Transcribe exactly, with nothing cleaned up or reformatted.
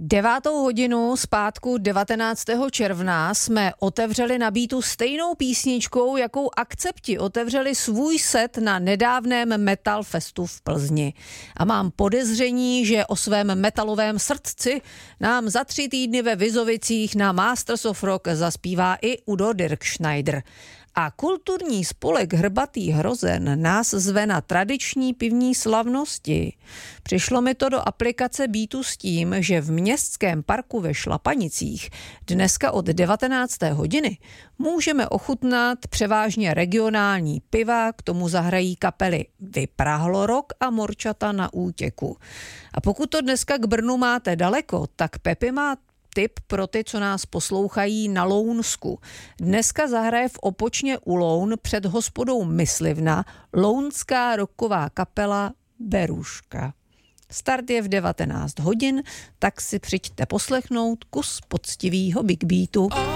Devátou hodinu zpátku devatenáctého června jsme otevřeli na Beatu stejnou písničkou, jakou Akcepti otevřeli svůj set na nedávném Metal Festu v Plzni. A mám podezření, že o svém metalovém srdci nám za tři týdny ve Vizovicích na Masters of Rock zaspívá i Udo Dirkschneider. A kulturní spolek Hrbatý hrozen nás zve na tradiční pivní slavnosti. Přišlo mi to do aplikace Beatu s tím, že v městském parku ve Šlapanicích dneska od devatenácté hodiny můžeme ochutnat převážně regionální piva, k tomu zahrají kapely Vyprahlorok a Morčata na útěku. A pokud to dneska k Brnu máte daleko, tak Pepi má tip pro ty, co nás poslouchají na Lounsku. Dneska zahraje v Opočně u Loun před hospodou Myslivna lounská rocková kapela Beruška. Start je v devatenáct hodin, tak si přijďte poslechnout kus poctivýho Big Beatu.